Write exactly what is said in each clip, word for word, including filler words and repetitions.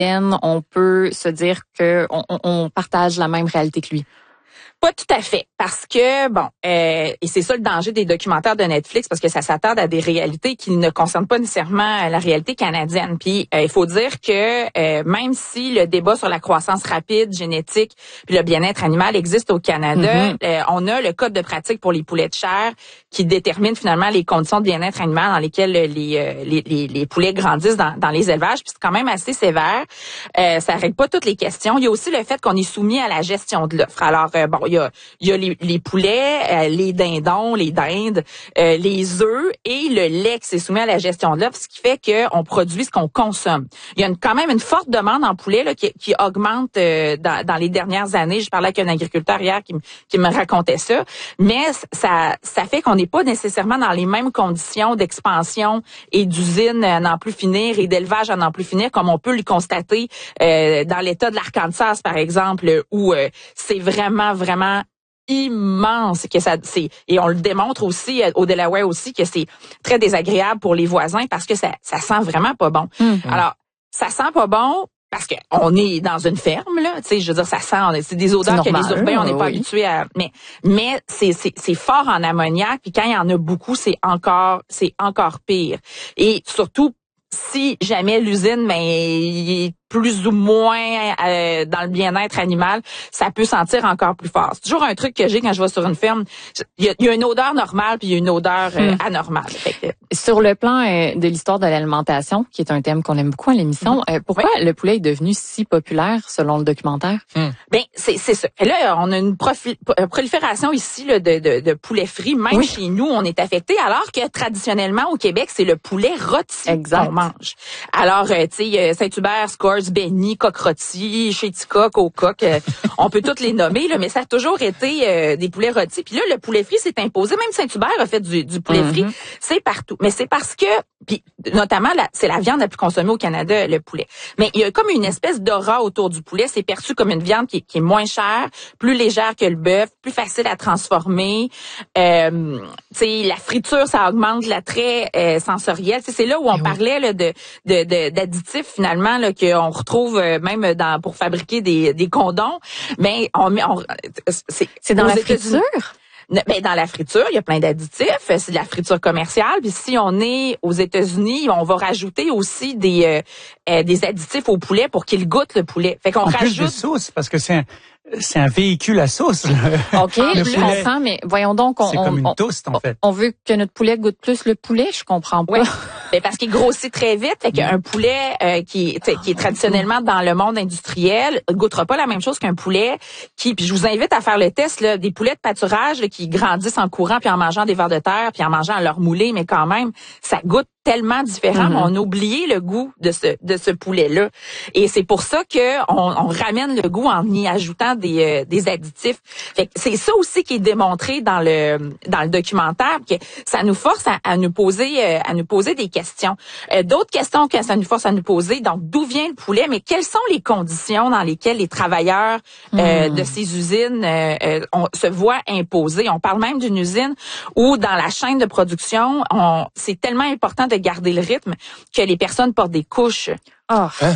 on peut se dire que on, on partage la même réalité que lui? Pas tout à fait, parce que, bon, euh, et c'est ça le danger des documentaires de Netflix, parce que ça s'attarde à des réalités qui ne concernent pas nécessairement la réalité canadienne. Puis, euh, il faut dire que euh, même si le débat sur la croissance rapide, génétique, puis le bien-être animal existe au Canada, mm-hmm. euh, on a le code de pratique pour les poulets de chair qui détermine finalement les conditions de bien-être animal dans lesquelles les, euh, les, les, les poulets grandissent dans, dans les élevages. Puis c'est quand même assez sévère. Euh, ça règle pas toutes les questions. Il y a aussi le fait qu'on est soumis à la gestion de l'offre. Alors, euh, bon, il y a, il y a les, les poulets, euh, les dindons, les dindes, euh, les œufs et le lait qui est soumis à la gestion de l'offre, ce qui fait qu'on produit ce qu'on consomme. Il y a une, quand même une forte demande en poulet là, qui, qui augmente euh, dans, dans les dernières années. Je parlais avec un agriculteur hier qui, qui me racontait ça. Mais ça, ça fait qu'on n'est pas nécessairement dans les mêmes conditions d'expansion et d'usine à n'en plus finir et d'élevage à n'en plus finir, comme on peut le constater euh, dans l'État de l'Arkansas, par exemple, où euh, c'est vraiment, vraiment immense, que ça, c'est, et on le démontre aussi au Delaware aussi, que c'est très désagréable pour les voisins parce que ça, ça sent vraiment pas bon. Mmh. Alors, ça sent pas bon parce que on est dans une ferme, là, tu sais, je veux dire, ça sent, c'est des odeurs c'est que normal, les urbains, on n'est pas oui. habitué à, mais, mais c'est, c'est, c'est fort en ammoniac, puis quand il y en a beaucoup, c'est encore, c'est encore pire. Et surtout, si jamais l'usine, mais il est plus ou moins euh, dans le bien-être animal, ça peut sentir encore plus fort. C'est toujours un truc que j'ai quand je vais sur une ferme. Il y a, il y a une odeur normale puis il y a une odeur euh, hmm. anormale. Fait que... Sur le plan euh, de l'histoire de l'alimentation, qui est un thème qu'on aime beaucoup à l'émission, mmh. euh, pourquoi oui. le poulet est devenu si populaire selon le documentaire? Mmh. Ben c'est c'est ça. Et là, on a une profi- prolifération ici là, de, de, de poulet frit. Même oui. chez nous, on est affecté, alors que traditionnellement au Québec, c'est le poulet rôti exact. qu'on mange. Alors, euh, tu sais, Saint-Hubert, Scores, Benny, Coq rôti, chez Ticoc, au Coq, euh, on peut toutes les nommer, là, mais ça a toujours été euh, des poulets rôtis. Puis là, le poulet frit s'est imposé. Même Saint-Hubert a fait du, du poulet mm-hmm. frit. C'est partout. Mais c'est parce que, puis notamment, la, c'est la viande la plus consommée au Canada, le poulet. Mais il y a comme une espèce d'aura autour du poulet. C'est perçu comme une viande qui, qui est moins chère, plus légère que le bœuf, plus facile à transformer. Euh, tu sais, la friture, ça augmente l'attrait euh, sensoriel. T'sais, c'est là où on oui. parlait là, de, de, de d'additifs finalement là qu'on retrouve euh, même dans pour fabriquer des, des condoms. Mais on met, on, c'est, c'est dans la friture. Ben, dans la friture, il y a plein d'additifs. C'est de la friture commerciale. Puis si on est aux États-Unis, on va rajouter aussi des euh, euh, des additifs au poulet pour qu'il goûte le poulet. Fait qu'on en rajoute plus de sauce, parce que c'est un c'est un véhicule à sauce. Le, OK, le je poulet. comprends, mais voyons donc, on, c'est comme une on, toast, en fait. On veut que notre poulet goûte plus le poulet, je comprends pas. Ouais. Ben parce qu'il grossit très vite, fait qu'un poulet euh, qui, qui est traditionnellement dans le monde industriel goûtera pas la même chose qu'un poulet qui, puis je vous invite à faire le test là, des poulets de pâturage là, qui grandissent en courant puis en mangeant des vers de terre puis en mangeant leur moulé, mais quand même ça goûte tellement différent, mm-hmm. mais on a oublié le goût de ce de ce poulet-là. Et c'est pour ça que on, on ramène le goût en y ajoutant des euh, des additifs. Fait que c'est ça aussi qui est démontré dans le dans le documentaire, que ça nous force à, à nous poser euh, à nous poser des questions. Euh, d'autres questions que ça nous force à nous poser. Donc d'où vient le poulet, mais quelles sont les conditions dans lesquelles les travailleurs euh, mm. de ces usines euh, euh, on, se voient imposer. On parle même d'une usine où dans la chaîne de production, on, c'est tellement important de garder le rythme que les personnes portent des couches. Oh. Hein?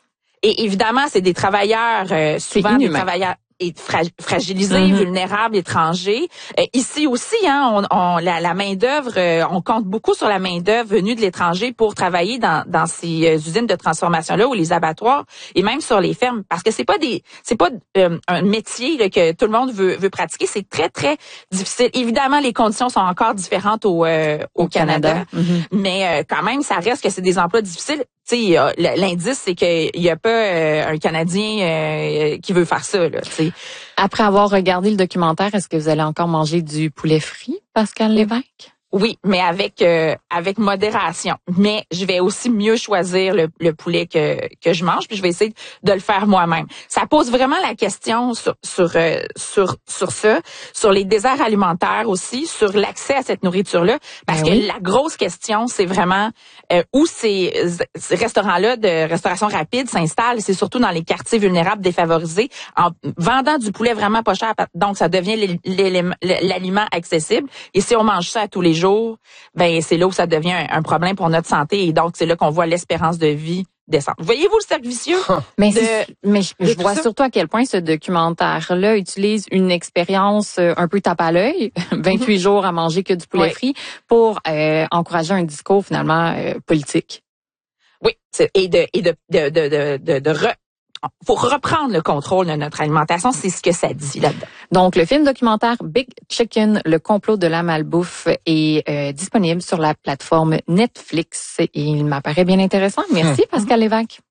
Et évidemment, c'est des travailleurs, euh, souvent des travailleurs et fra- fragilisés, mm-hmm. vulnérables, étrangers. Euh, ici aussi, hein, on, on la, la main d'œuvre, euh, on compte beaucoup sur la main d'œuvre venue de l'étranger pour travailler dans, dans ces euh, usines de transformation là ou les abattoirs et même sur les fermes, parce que c'est pas des, c'est pas euh, un métier là, que tout le monde veut, veut pratiquer. C'est très très difficile. Évidemment, les conditions sont encore différentes au, euh, au, au Canada, Canada. Mm-hmm. mais euh, quand même, ça reste que c'est des emplois difficiles. T'sais, l'indice, c'est qu'il n'y a pas euh, un Canadien euh, qui veut faire ça. Là, t'sais. Après avoir regardé le documentaire, est-ce que vous allez encore manger du poulet frit, Pascale Lévesque? Oui, mais avec euh, avec modération. Mais je vais aussi mieux choisir le, le poulet que que je mange, puis je vais essayer de le faire moi-même. Ça pose vraiment la question sur sur euh, sur sur ça, sur les déserts alimentaires aussi, sur l'accès à cette nourriture-là, parce ben que oui. la grosse question, c'est vraiment euh, où ces, ces restaurants-là de restauration rapide s'installent. C'est surtout dans les quartiers vulnérables, défavorisés, en vendant du poulet vraiment pas cher. Donc ça devient l'aliment accessible. Et si on mange ça à tous les jours, ben c'est là où ça devient un, un problème pour notre santé, et donc c'est là qu'on voit l'espérance de vie descendre. Voyez-vous le cercle vicieux? Mais, de, c'est, mais je, je tout vois ça? surtout à quel point ce documentaire-là utilise une expérience euh, un peu tape à l'œil, vingt-huit mm-hmm. jours à manger que du poulet oui. frit, pour euh, encourager un discours finalement euh, politique. Oui, et de et de de de de de, de re, faut reprendre le contrôle de notre alimentation, c'est ce que ça dit là-dedans. Donc le film documentaire Big Chicken, le complot de la malbouffe est euh, disponible sur la plateforme Netflix et il m'apparaît bien intéressant. Merci mmh. Pascal Lévesque.